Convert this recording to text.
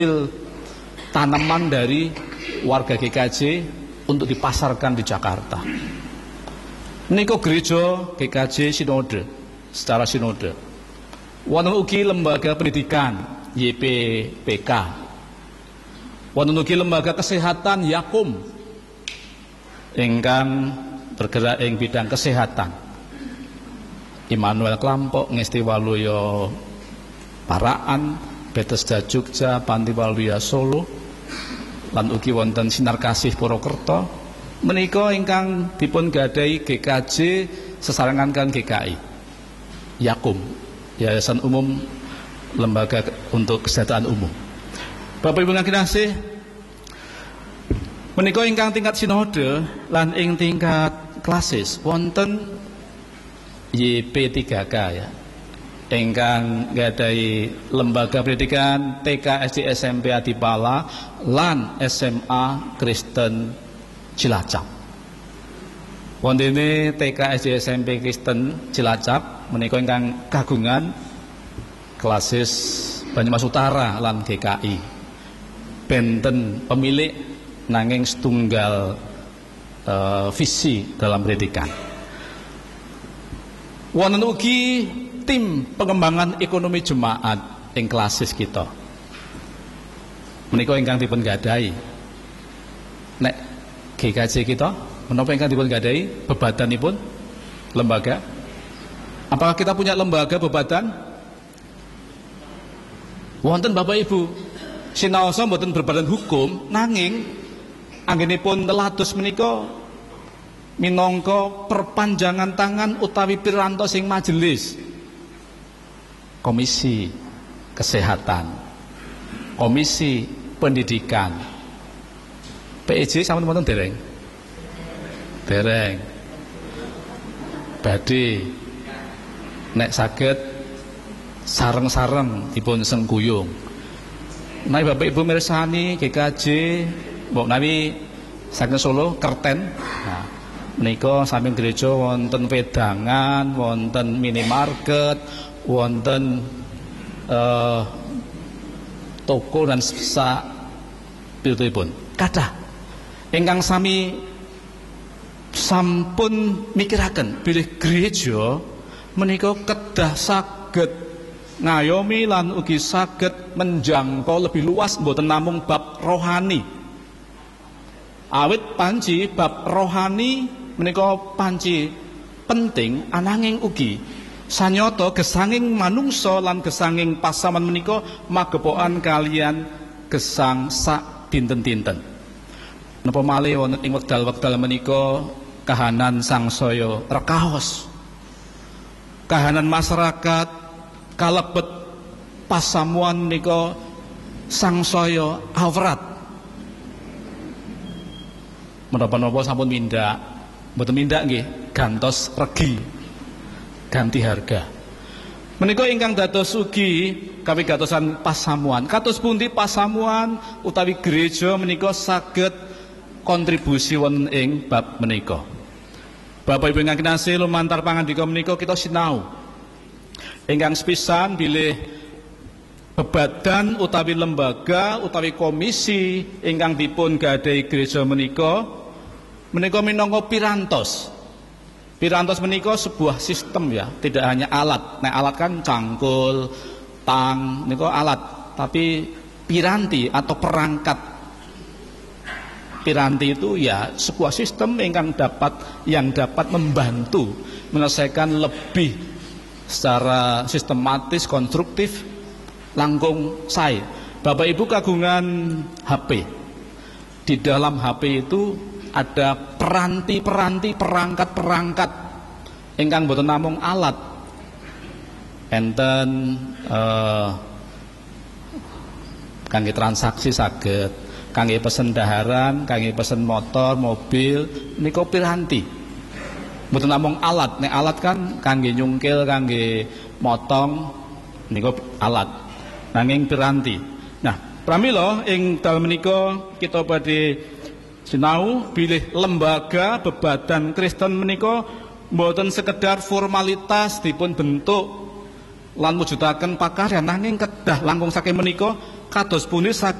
tanaman dari warga GKJ untuk dipasarkan di Jakarta. Niko gereja GKJ sinode, secara sinode. Wonten ugi lembaga pendidikan YPPK. Wonten ugi lembaga kesehatan Yakum ingkang bergerak ing bidang kesehatan. Immanuel Klampok, Ngesti Waluyo Paraan, Bethesda Jogja, Panti Waluya Solo, lan ugi wonten Sinar Kasih Purwokerto, menika ingkang dipun gadahi GKJ sesarengan kan GKI. Yakum, Yayasan Umum Lembaga untuk Kesejahteraan Umum. Bapak Ibu ingkang kinasih, menika ingkang tingkat sinode lan ing tingkat klasis wonten YP3K ya. Ingkang gadahi lembaga pendidikan TK SD SMP Adipala lan SMA Kristen Cilacap. Wondene TK SD SMP Kristen Cilacap menika ingkang kagungan klasis Banyumas Utara lan GKI. Benten pemilik nanging setunggal visi dalam pendidikan. Wonten ugi tim pengembangan ekonomi jemaat ing klasis kita. Menika ingkang dipun gadahi. Nek GKJ kita menapa ingkang dipun gadahi bebadanipun lembaga? Apakah kita punya lembaga bebadan? Wonten Bapak Ibu, sinaosa mboten berbadan hukum nanging anggenipun telados menika minangka perpanjangan tangan utawi pirantos ing majelis Komisi Kesehatan, Komisi Pendidikan. PEJ sampun wonten dereng? Dereng. Badhe nek saged sareng-sareng dipun sengguyung. Nah Bapak Ibu mirsani GKJ mbok nawi saking Solo Kerten. Nah, menika samping gereja wonten wedangan, wonten minimarket, wonten toko dan sak pirutipun. Kathah ingkang sami sampun mikiraken bilih gereja menika kedah saged ngayomi lan ugi saged menjangkau lebih luas mboten namung bab rohani. Awit panci bab rohani menika panci penting ananging ugi sanyata gesanging manungsa lan gesanging pasaman menika magepokan kalian gesang sak dinten-dinten. Napa malih wonten ing wekdal-wekdal menika kahanan sangsaya rekaos. Kahanan masyarakat kalebet pasamuan menika sangsaya awrat. Menapa-napa sampun mindak, mboten mindak nggih, gantos regi, ganti harga. Menika ingkang dados ugi kawigatosan pasamuan. Kados pundi pasamuan utawi gereja menika saged kontribusi wonten ing bab menika. Bapak Ibu ingkang kinasih, lumantar pangandika menika kita sinau ingkang sepisan bilih bebadan utawi lembaga utawi komisi ingkang dipun gadahi gereja menika minangka pirantos. Pirantos menika sebuah sistem ya, tidak hanya alat. Nah, alat kan cangkul, tang, menika alat, tapi piranti atau perangkat. Piranti itu ya sebuah sistem yang dapat membantu menyelesaikan lebih secara sistematis, konstruktif, langkung sae. Bapak Ibu kagungan HP. Di dalam HP itu ada peranti-peranti, perangkat-perangkat ingkang boten namung alat. Enten kangge transaksi saged, kangge pesen daharan, kangge pesen motor, mobil, niku piranti. Boten namung alat. Nek alat kan kangge nyungkil, kangge motong, niku alat. Nanging piranti. Nah, pramila ing dalem menika kita badhe sinau bilih lembaga bebadan Kristen menika mboten sekedar formalitas dipun bentuk lan mujudaken pakaryan nanging kedah langkung saking menika kados pundi saged